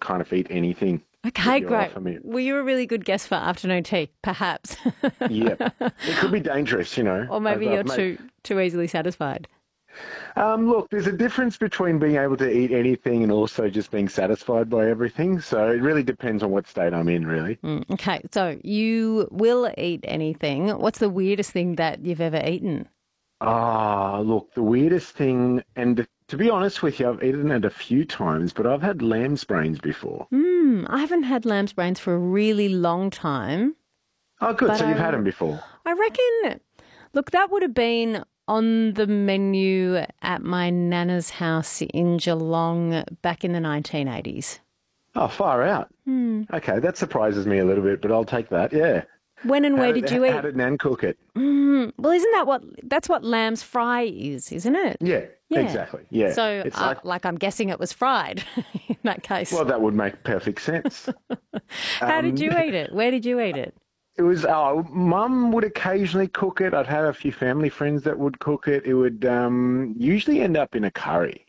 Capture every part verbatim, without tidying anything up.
kind of eat anything. Okay, You great. offer me. Well, you're a really good guest for afternoon tea, perhaps. Yeah, it could be dangerous, you know. Or maybe I've, you're I've made, too too easily satisfied. um, look, there's a difference between being able to eat anything and also just being satisfied by everything. So it really depends on what state I'm in, really. Mm, okay, so you will eat anything. What's the weirdest thing that you've ever eaten? Ah, look, the weirdest thing, and to be honest with you, I've eaten it a few times, but I've had lamb's brains before. Hmm, I haven't had lamb's brains for a really long time, Oh, good. but So I, you've had them before. I reckon, look, that would have been on the menu at my nana's house in Geelong back in the nineteen eighties. Oh, far out. Hmm. Okay, that surprises me a little bit, but I'll take that. Yeah. When and How where did did you how eat? did Nan cook it? Mm, well, isn't that what, that's what lamb's fry is, isn't it? Yeah, Yeah. exactly. Yeah. So, It's uh, like, like, I'm guessing it was fried in that case. well, that would make perfect sense. How did Um, you eat it? Where did you eat it? It was, oh, Mum would occasionally cook it. I'd have a few family friends that would cook it. It would um, usually end up in a curry.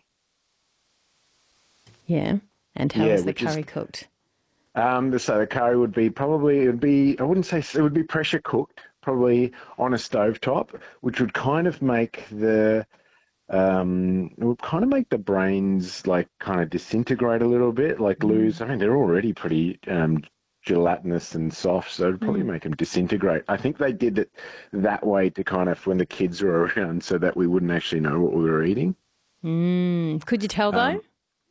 Yeah. And how Yeah, was the which is- curry cooked? Um, so the curry would be probably, it would be, I wouldn't say, it would be pressure cooked, probably on a stovetop, which would kind of make the, um, it would kind of make the brains like kind of disintegrate a little bit, like lose, I mean, they're already pretty um, gelatinous and soft, so it'd probably make them disintegrate. I think they did it that way to kind of, when the kids were around, so that we wouldn't actually know what we were eating. Mm. Could you tell though?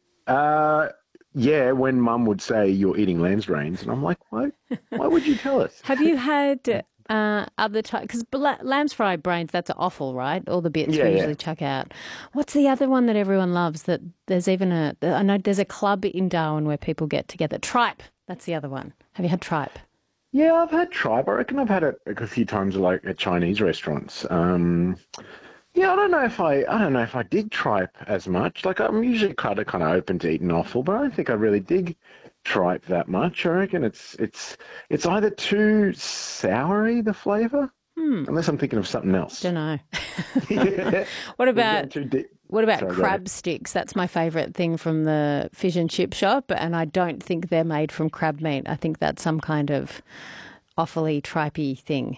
Uh, yeah, when Mum would say you're eating lamb's brains, and I'm like, why? Why would you tell us? Have you had uh, other types? Because lamb's fried brains, that's offal, right? All the bits Yeah, we yeah. usually chuck out. What's the other one that everyone loves? That there's even a, I know there's a club in Darwin where people get together. Tripe, that's the other one. Have you had tripe? Yeah, I've had tripe. I reckon I've had it a few times, like at Chinese restaurants. Um, yeah, I don't know if I, I don't know if I dig tripe as much. Like I'm usually kind of kind of open to eating offal, but I don't think I really dig tripe that much. I reckon it's it's it's either too soury, the flavour, unless I'm thinking of something else. Don't know. Yeah. What We're about getting too deep. what about Sorry, go crab ahead. sticks? That's my favourite thing from the fish and chip shop, and I don't think they're made from crab meat. I think that's some kind of offally, tripey thing.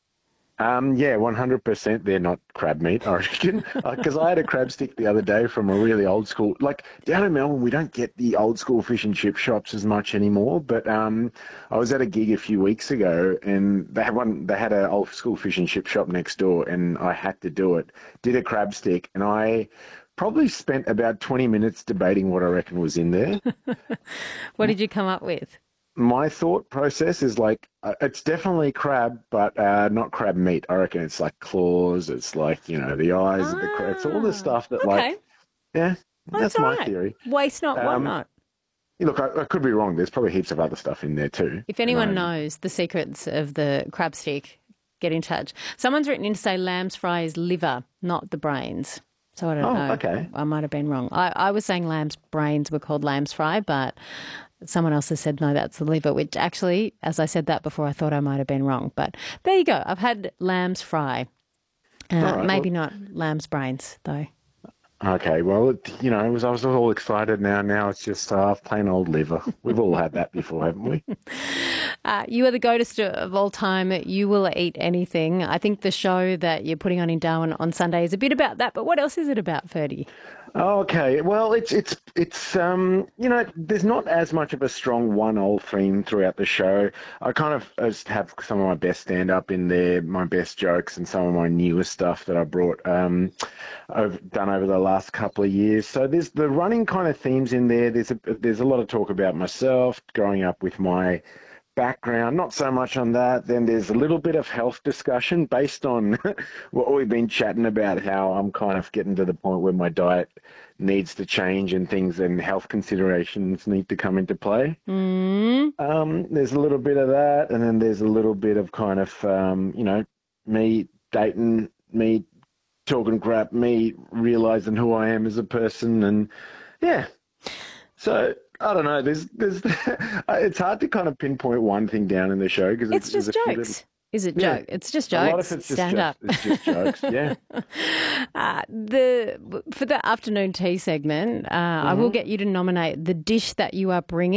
Um, yeah, one hundred percent they're not crab meat, I reckon. Because I had a crab stick the other day from a really old school. Like, down in Melbourne, we don't get the old school fish and chip shops as much anymore. But um, I was at a gig a few weeks ago, and they had one. They had an old school fish and chip shop next door, and I had to do it. Did a crab stick, and I probably spent about twenty minutes debating what I reckon was in there. What did you come up with? My thought process is like, uh, it's definitely crab, but uh, not crab meat. I reckon it's like claws. It's like, you know, the eyes of the crab. It's all the Ah, stuff that okay. like, yeah, Well, that's all my right. theory. Waste not, want Um, not. Look, I, I could be wrong. There's probably heaps of other stuff in there too. If anyone And I- knows the secrets of the crab stick, get in touch. Someone's written in to say lamb's fry is liver, not the brains. So I don't Oh, know. okay. I might have been wrong. I, I was saying lamb's brains were called lamb's fry, but someone else has said no, that's the liver, which actually, as I said that before, I thought I might have been wrong. But there you go. I've had lamb's fry. Uh, All right, maybe well- not lamb's brains, though. Okay, well, it, you know, I was, I was all excited now. Now it's just uh, plain old liver. We've all had that before, haven't we? Uh, you are the goatest of all time. You will eat anything. I think the show that you're putting on in Darwin on Sunday is a bit about that, but what else is it about, Ferdy? Oh, okay. Well, it's it's it's um you know, there's not as much of a strong one old theme throughout the show. I kind of just have some of my best stand up in there, my best jokes, and some of my newest stuff that I brought um I've done over the last couple of years. So there's the running kind of themes in there. There's a there's a lot of talk about myself growing up with my background, not so much on that. Then there's a little bit of health discussion based on what we've been chatting about, how I'm kind of getting to the point where my diet needs to change and things and health considerations need to come into play. Mm. Um, there's a little bit of that, and then there's a little bit of kind of, um, you know, me dating, me talking crap, me realizing who I am as a person, and yeah. So I don't know. There's, there's. It's hard to kind of pinpoint one thing down in the show because It's just jokes. Is it Yeah. joke? It's just A jokes. lot of it's just, Stand just up. it's just jokes. Yeah. Uh, the for the afternoon tea segment, uh, I will get you to nominate the dish that you are bringing.